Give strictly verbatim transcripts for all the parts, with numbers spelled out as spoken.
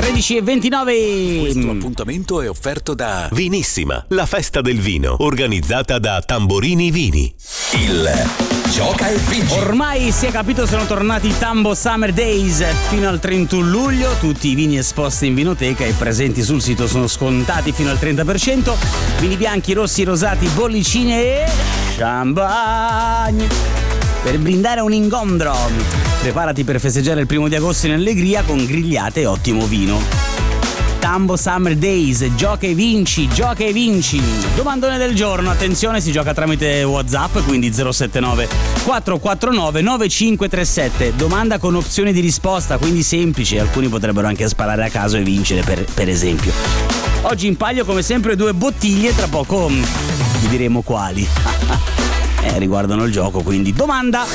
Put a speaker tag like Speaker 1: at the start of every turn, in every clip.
Speaker 1: tredici e ventinove.
Speaker 2: Questo appuntamento è offerto da
Speaker 3: Vinissima, la festa del vino, organizzata da Tamborini Vini.
Speaker 2: il Gioca e Vinci.
Speaker 1: Ormai si è capito, sono tornati i Tambo Summer Days fino al trentuno luglio. Tutti i vini esposti in vinoteca e presenti sul sito sono scontati fino al trenta per cento. Vini bianchi, rossi, rosati, bollicine e champagne per brindare un ingombro. Preparati per festeggiare il primo di agosto in allegria con grigliate e ottimo vino. Tambo Summer Days, gioca e vinci, gioca e vinci. Domandone del giorno, attenzione, si gioca tramite WhatsApp, quindi zero sette nove quattro quattro nove nove cinque tre sette. Domanda con opzione di risposta, quindi semplice, alcuni potrebbero anche sparare a caso e vincere, per, per esempio. Oggi in palio come sempre due bottiglie, tra poco vi diremo quali. eh, riguardano il gioco, quindi domanda.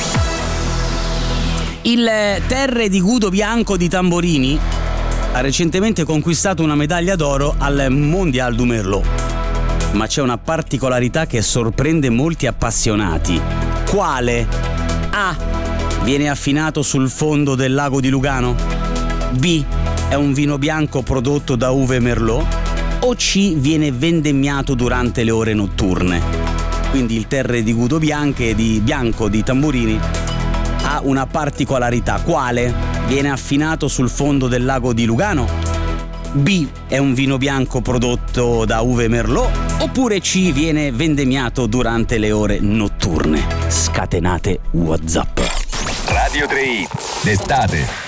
Speaker 1: Il Terre di Gudo Bianco di Tamborini ha recentemente conquistato una medaglia d'oro al Mondial du Merlot, ma c'è una particolarità che sorprende molti appassionati. Quale? A. Viene affinato sul fondo del lago di Lugano. B. È un vino bianco prodotto da uve Merlot. O C. Viene vendemmiato durante le ore notturne. Quindi il Terre di Gudo Bianche di Bianco di Tamborini ha una particolarità. Quale? Viene affinato sul fondo del lago di Lugano. B. È un vino bianco prodotto da uve Merlot. Oppure C. Viene vendemmiato durante le ore notturne. Scatenate WhatsApp.
Speaker 2: Radio tre d'estate.